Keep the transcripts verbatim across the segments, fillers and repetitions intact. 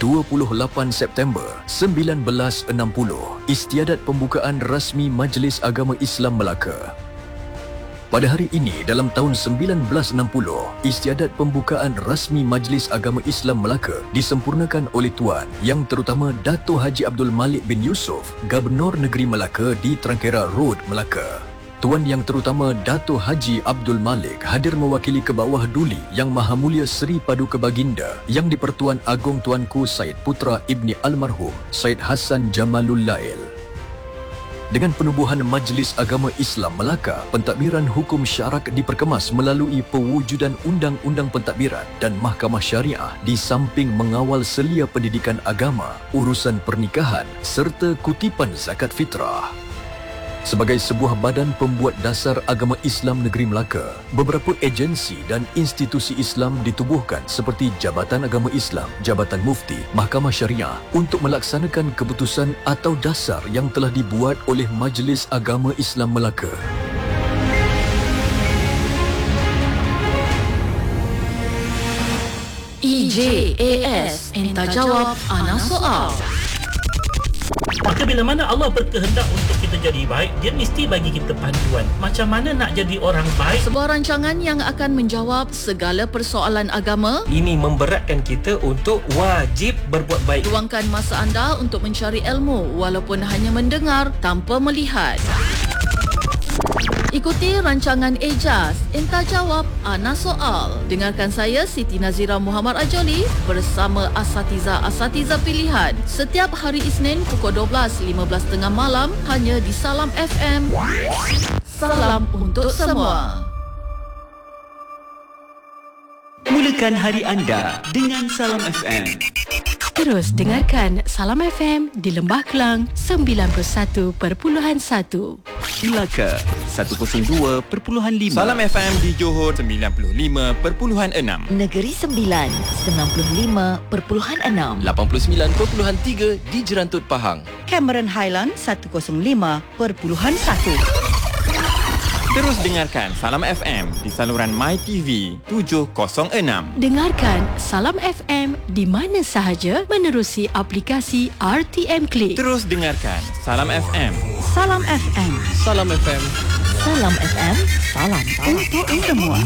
dua puluh lapan September seribu sembilan ratus enam puluh, istiadat pembukaan rasmi Majlis Agama Islam Melaka. Pada hari ini dalam tahun seribu sembilan ratus enam puluh, istiadat pembukaan rasmi Majlis Agama Islam Melaka disempurnakan oleh Tuan Yang Terutama Dato' Haji Abdul Malik bin Yusof, Gubernur Negeri Melaka di Trangkera Road, Melaka. Tuan Yang Terutama Dato' Haji Abdul Malik hadir mewakili ke bawah duli Yang Maha Mulia Seri Paduka Baginda Yang di-Pertuan Agong Tuanku Said Putra Ibni Almarhum Said Hassan Jamalul Lail. Dengan penubuhan Majlis Agama Islam Melaka, pentadbiran hukum syarak diperkemas melalui pewujudan Undang-Undang Pentadbiran dan Mahkamah Syariah di samping mengawal selia pendidikan agama, urusan pernikahan serta kutipan zakat fitrah. Sebagai sebuah badan pembuat dasar agama Islam Negeri Melaka, beberapa agensi dan institusi Islam ditubuhkan seperti Jabatan Agama Islam, Jabatan Mufti, Mahkamah Syariah untuk melaksanakan keputusan atau dasar yang telah dibuat oleh Majlis Agama Islam Melaka. E J A S, Entah Jawab Ana Soal. Maka bila mana Allah berkehendak untuk kita jadi baik, dia mesti bagi kita panduan. Macam mana nak jadi orang baik? Sebuah rancangan yang akan menjawab segala persoalan agama. Ini memberatkan kita untuk wajib berbuat baik. Luangkan masa anda untuk mencari ilmu walaupun hanya mendengar tanpa melihat. Ikuti rancangan Ejaz, Entah Jawab Ana Soal. Dengarkan saya Siti Nazira Muhammad Ajoli bersama asatiza-asatiza pilihan setiap hari Isnin pukul dua belas lima belas tengah malam hanya di Salam F M. Salam untuk semua. Mulakan hari anda dengan Salam F M. Terus dengarkan Salam F M di Lembah Kelang sembilan puluh satu perpuluhan satu. Melaka seratus dua perpuluhan lima. Salam F M di Johor sembilan puluh lima perpuluhan enam. Negeri Sembilan sembilan puluh lima perpuluhan enam. lapan puluh sembilan perpuluhan tiga di Jerantut Pahang. Cameron Highland seratus lima perpuluhan satu. Terus dengarkan Salam F M di saluran MyTV tujuh kosong enam. Dengarkan Salam F M di mana sahaja menerusi aplikasi R T M Click. Terus dengarkan Salam F M. Salam F M. Salam F M. Salam F M. Salam untuk semua.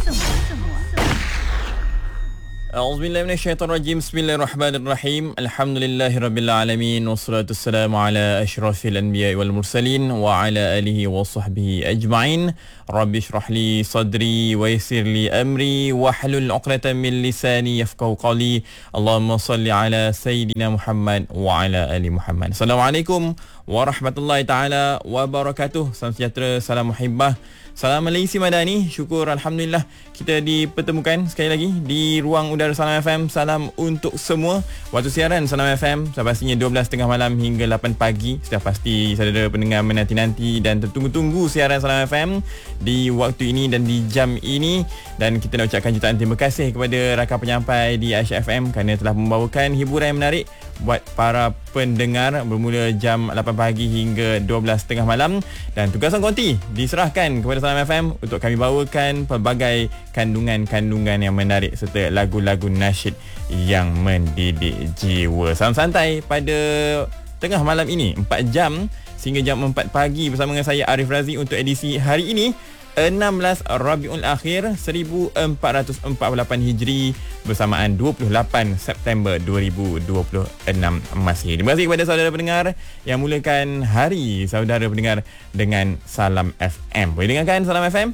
A'udzubillahi minasyaitonirrajim. Bismillahirrahmanirrahim. Alhamdulillahirabbil alamin wassalatu wassalamu ala asyrafil anbiya'i wal mursalin wa ala alihi wa sahbihi ajma'in. Rabbi shrah li sadri wa yassir li amri wahlul 'uqdatam min lisani yafqahu qawli. Allahumma salli ala sayidina Muhammad wa ala ali Muhammad. Assalamualaikum warahmatullahi taala wabarakatuh. Salam sejahtera, salam muhibbah. Salam Malaysia Madani. Syukur Alhamdulillah kita dipertemukan sekali lagi di ruang udara Salam F M. Salam untuk semua. Waktu siaran Salam F M pastinya dua belas tiga puluh malam hingga lapan pagi. Sudah pasti saudara pendengar menanti-nanti dan tertunggu-tunggu siaran Salam F M di waktu ini dan di jam ini. Dan kita nak ucapkan jutaan terima kasih kepada rakan penyampai di Aisyah F M kerana telah membawakan hiburan yang menarik buat para pendengar bermula jam lapan pagi hingga dua belas tiga puluh malam. Dan tugasan konti diserahkan kepada Salam F M untuk kami bawakan pelbagai kandungan-kandungan yang menarik serta lagu-lagu nasyid yang mendidik jiwa. Salam santai pada tengah malam ini empat jam sehingga jam empat pagi bersama dengan saya Arif Razi untuk edisi hari ini enam belas Rabiul Akhir seribu empat ratus empat puluh lapan Hijri bersamaan dua puluh lapan September dua ribu dua puluh enam Masih. Terima kasih kepada saudara pendengar yang mulakan hari saudara pendengar dengan Salam F M. Boleh dengarkan Salam F M?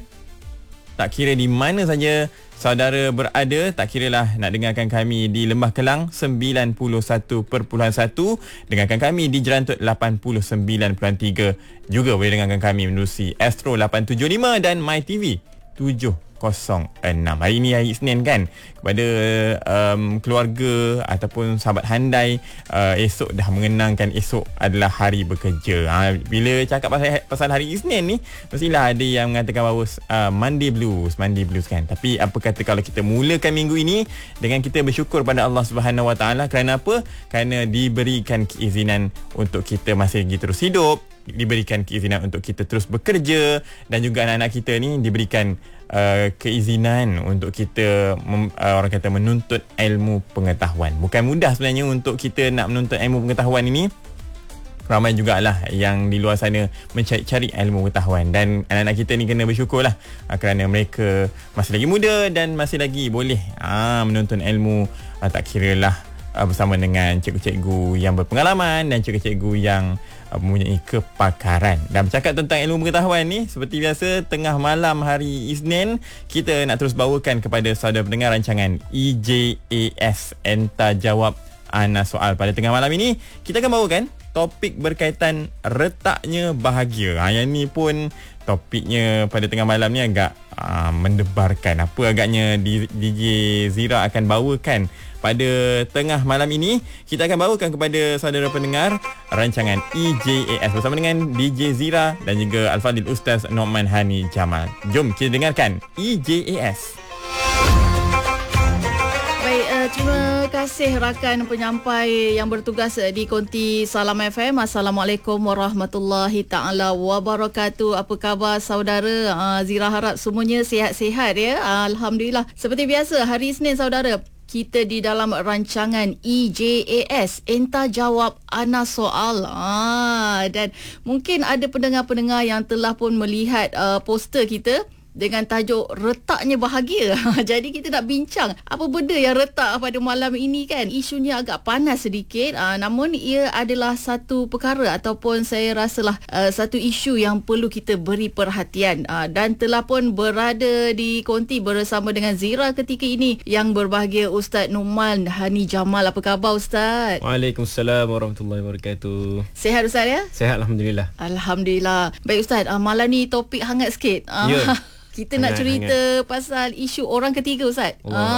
Tak kira di mana saja saudara berada, tak kiralah nak dengarkan kami di Lembah Kelang sembilan puluh satu perpuluhan satu, dengarkan kami di Jerantut lapan puluh sembilan perpuluhan tiga, juga boleh dengarkan kami menerusi Astro lapan tujuh lima dan MyTV tujuh kosong enam. Hari ini hari Isnin kan, kepada um, keluarga ataupun sahabat handai, uh, esok dah mengenangkan esok adalah hari bekerja. Ha, bila cakap pasal, pasal hari Isnin ni, mestilah ada yang mengatakan bahawa uh, Monday Blues, Monday Blues kan. Tapi apa kata kalau kita mulakan minggu ini dengan kita bersyukur pada Allah Subhanahu Wa Taala. Kerana apa? Kerana diberikan keizinan untuk kita masih lagi terus hidup, diberikan keizinan untuk kita terus bekerja, dan juga anak-anak kita ni diberikan uh, keizinan untuk kita mem, uh, orang kata menuntut ilmu pengetahuan. Bukan mudah sebenarnya untuk kita nak menuntut ilmu pengetahuan ini. Ramai jugalah yang di luar sana mencari-cari ilmu pengetahuan, dan anak-anak kita ni kena bersyukurlah uh, kerana mereka masih lagi muda dan masih lagi boleh uh, menuntut ilmu, uh, tak kiralah uh, bersama dengan cikgu-cikgu yang berpengalaman dan cikgu-cikgu yang uh, mempunyai kepakaran. Dan bercakap tentang ilmu pengetahuan ni, seperti biasa tengah malam hari Isnin, kita nak terus bawakan kepada saudara pendengar rancangan E J A S, Entah Jawab Ana Soal. Pada tengah malam ini kita akan bawakan topik berkaitan retaknya bahagia. Ha, yang ni pun topiknya pada tengah malam ni agak uh, mendebarkan. Apa agaknya D J Zira akan bawakan pada tengah malam ini? Kita akan bawakan kepada saudara pendengar rancangan E J A S bersama dengan D J Zira dan juga Al-Fadhil Ustaz Noman Hani Jamal. Jom kita dengarkan E J A S. Baik, uh, terima kasih rakan penyampai yang bertugas di Konti Salam F M. Assalamualaikum warahmatullahi taala wabarakatuh. Apa khabar saudara? Uh, Zira harap semuanya sihat-sihat ya. Uh, Alhamdulillah. Seperti biasa hari Isnin saudara, kita di dalam rancangan E J A S, Entah Jawab Ana Soal. Ah, dan mungkin ada pendengar-pendengar yang telah pun melihat uh, poster kita dengan tajuk retaknya bahagia. Jadi kita nak bincang apa benda yang retak pada malam ini kan. Isunya agak panas sedikit, uh, namun ia adalah satu perkara ataupun saya rasalah uh, satu isu yang perlu kita beri perhatian. Uh, dan telah pun berada di konti bersama dengan Zira ketika ini yang berbahagia Ustaz Noman Hani Jamal. Apa khabar Ustaz? Waalaikumsalam warahmatullahi wabarakatuh. Sihat Ustaz ya? Sihat Alhamdulillah. Alhamdulillah. Baik Ustaz, uh, malam ni topik hangat sikit. Uh, Ya. Kita hangat, nak cerita hangat. pasal isu orang ketiga Ustaz.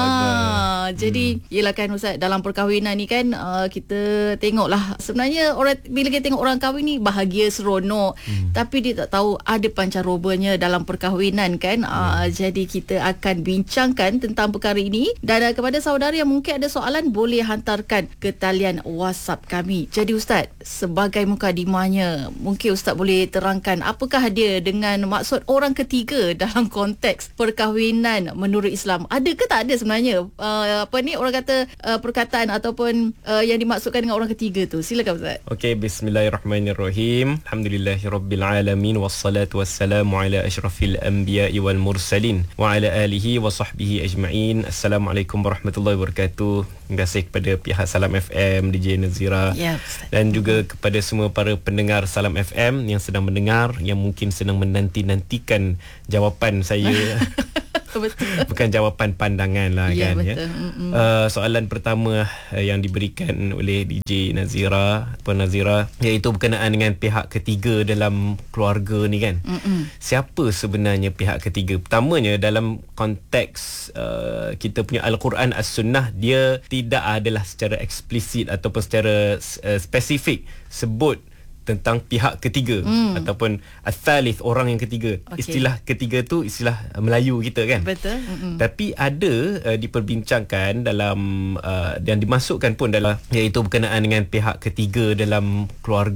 Ah, jadi hmm. yelah kan Ustaz, dalam perkahwinan ni kan uh, kita tengoklah sebenarnya orang bila kita tengok orang kahwin ni bahagia seronok, hmm. tapi dia tak tahu ada pancarobanya dalam perkahwinan kan. Hmm. Uh, jadi kita akan bincangkan tentang perkara ini, dan uh, kepada saudara yang mungkin ada soalan boleh hantarkan ke talian WhatsApp kami. Jadi Ustaz, sebagai mukadimahnya mungkin Ustaz boleh terangkan apakah dia dengan maksud orang ketiga dalam konteks perkahwinan menurut Islam. Ada ke tak ada sebenarnya uh, apa ni orang kata uh, perkataan ataupun uh, yang dimaksudkan dengan orang ketiga tu? Silakan Ustaz. Okey, bismillahirrahmanirrahim. Alhamdulillahirabbil alamin wassalatu wassalamu ala asyrafil anbiya'i wal mursalin wa ala alihi wa sahbihi ajma'in. Assalamualaikum warahmatullahi wabarakatuh. Terima kasih kepada pihak Salam F M, D J Nazira, ya, dan juga kepada semua para pendengar Salam F M yang sedang mendengar, yang mungkin sedang menanti-nantikan jawapan saya. Betul. Bukan jawapan pandangan lah, ya, kan betul. Ya. Uh, soalan pertama uh, yang diberikan oleh D J Nazira, Puan Nazira, iaitu berkenaan dengan pihak ketiga dalam keluarga ni kan. Mm-mm. Siapa sebenarnya pihak ketiga? Pertamanya dalam konteks uh, kita punya Al-Quran As-Sunnah, dia tidak adalah secara eksplisit ataupun secara uh, spesifik sebut tentang pihak ketiga, hmm. ataupun al-thalith, orang yang ketiga. Okay. Istilah ketiga tu istilah Melayu kita kan. Betul. Mm-mm. Tapi ada uh, diperbincangkan dalam uh, dan dimasukkan pun dalam, iaitu berkenaan dengan pihak ketiga dalam keluarga